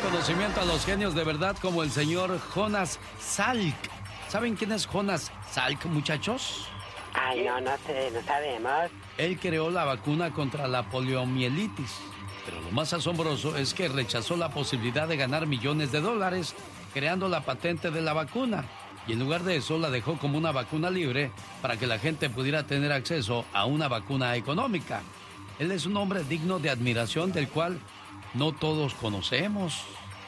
reconocimiento a los genios de verdad como el señor Jonas Salk. ¿Saben quién es Jonas Salk, muchachos? Ay, no sé, no sabemos. Él creó la vacuna contra la poliomielitis. Pero lo más asombroso es que rechazó la posibilidad de ganar millones de dólares creando la patente de la vacuna. Y en lugar de eso la dejó como una vacuna libre para que la gente pudiera tener acceso a una vacuna económica. Él es un hombre digno de admiración del cual no todos conocemos.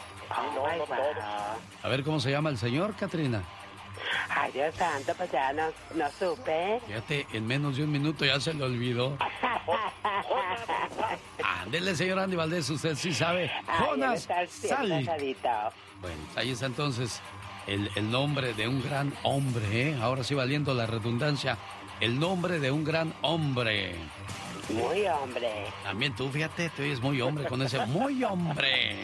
A ver cómo se llama el señor, Katrina. Ay, Dios santo, pues ya no supe. Fíjate, en menos de un minuto ya se le olvidó. Ándele, señor Andy Valdés, usted sí sabe. Jonas Salk. Bueno, ahí está entonces el nombre de un gran hombre, ¿eh? Ahora sí valiendo la redundancia, el nombre de un gran hombre. Muy hombre. También tú, fíjate, te oyes muy hombre con ese muy hombre.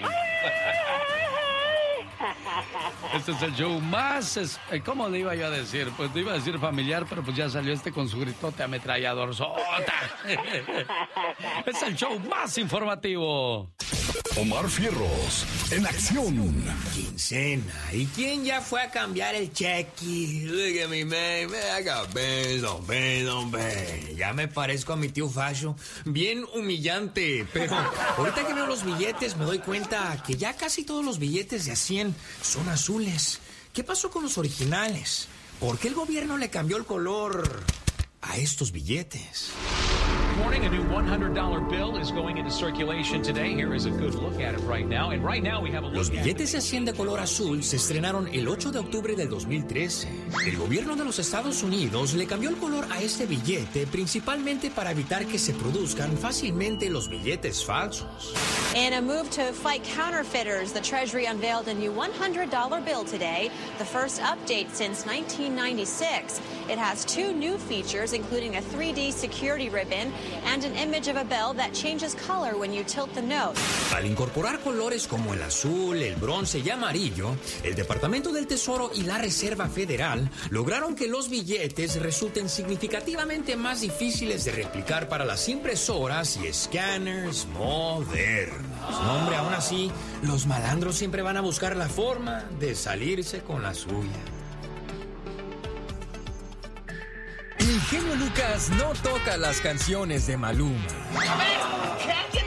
Este es el show más... ¿Cómo le iba yo a decir? Pues te iba a decir familiar, pero pues ya salió con su gritote ametrallador sota. Es el show más informativo. Omar Fierros, en acción. Quincena. ¿Y quién ya fue a cambiar el cheque? Look at me, man. Me haga beso. Ya me parezco a mi tío Fasho. Bien humillante. Pero ahorita que veo los billetes me doy cuenta que ya casi todos los billetes de a 100 son azules. ¿Qué pasó con los originales? ¿Por qué el gobierno le cambió el color a estos billetes? Morning, a new $100 bill is going into circulation today. Here is a good look at it right now. And right now we have a look. Los billetes de 100 de color azul se estrenaron el 8 de octubre del 2013. El gobierno de los Estados Unidos le cambió el color a este billete principalmente para evitar que se produzcan fácilmente los billetes falsos. In a move to fight counterfeiters, the Treasury unveiled a new $100 bill today, the first update since 1996. It has two new features, including a 3D security ribbon and an image of a bell that changes color when you tilt the note. Al incorporar colores como el azul, el bronce y amarillo, el Departamento del Tesoro y la Reserva Federal lograron que los billetes resulten significativamente más difíciles de replicar para las impresoras y escáneres modernos. No, hombre, aún así, los malandros siempre van a buscar la forma de salirse con la suya. El genio Lucas no toca las canciones de Maluma.